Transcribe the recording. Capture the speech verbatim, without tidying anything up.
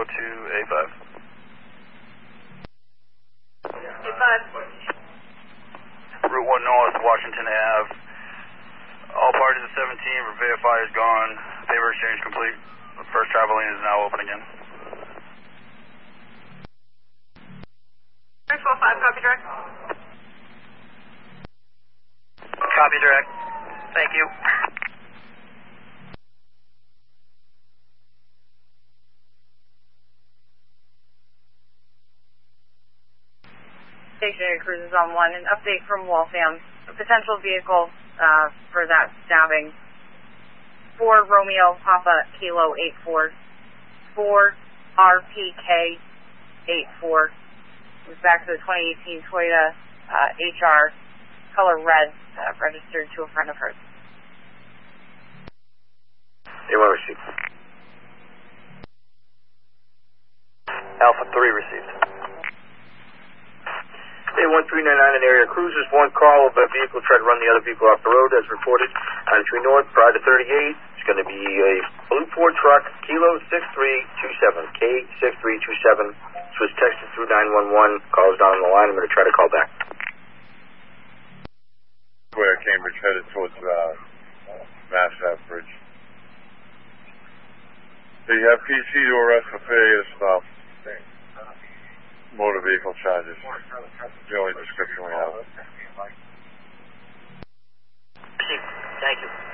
to A five. A five. Route one North, Washington Avenue. All parties of seventeen for V F I is gone. Paper exchange complete. The first travel lane is now open again. Maxwell five, copy direct. Copy direct. Thank you. Stationary cruises on one. An update from Waltham. A potential vehicle uh, for that stabbing. four Romeo Papa Kilo eight four. four R P K eight four. It was back to the twenty eighteen Toyota uh, H R, color red, uh, registered to a friend of hers. A one received. Alpha three received. A one three nine nine in area cruisers, one call of a vehicle tried to run the other vehicle off the road as reported on three North, prior to thirty-eight. It's going to be a blue Ford truck, Kilo six three two seven, K six three two seven. This was texted through nine one one, calls down the line, I'm going to try to call back. Where Cambridge headed towards uh, Mass Ave Bridge. Do you have P C to arrest for failure to stop? Motor vehicle charges. The only description we have. Thank you.